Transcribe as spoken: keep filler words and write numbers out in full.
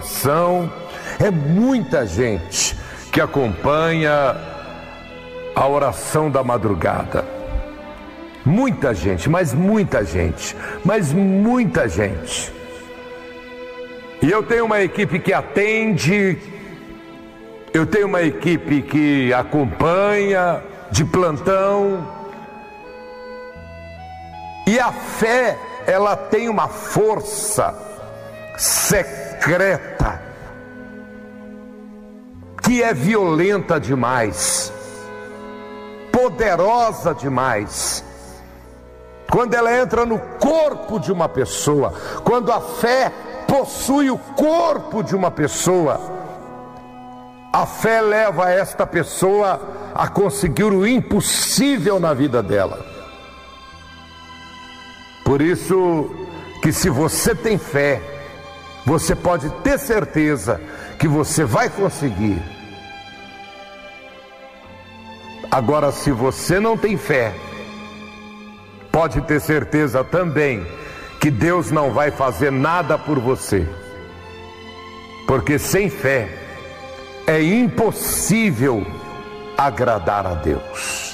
oração. É muita gente que acompanha a oração da madrugada. Muita gente, mas muita gente, mas muita gente. E eu tenho uma equipe que atende, eu tenho uma equipe que acompanha de plantão. E a fé, ela tem uma força secreta que é violenta demais, poderosa demais. Quando ela entra no corpo de uma pessoa, quando a fé possui o corpo de uma pessoa, a fé leva esta pessoa a conseguir o impossível na vida dela. Por isso que, se você tem fé, você pode ter certeza que você vai conseguir. Agora, se você não tem fé, pode ter certeza também que Deus não vai fazer nada por você, porque sem fé é impossível agradar a Deus.